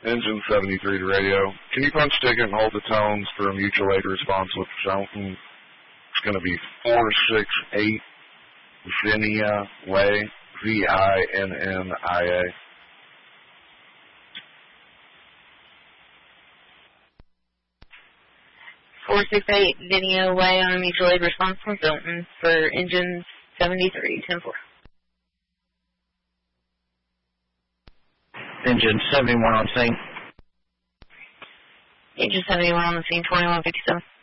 Engine 73 to radio. Can you punch ticket and hold the tones for a mutual aid response with Fountain? It's going to be 468 Vinnia Way, Vinnia. 468 Vinnia Way on a mutual aid response from Fountain for engine 73, 10-4. Engine 71 on scene. Engine 71 on the scene, 2157.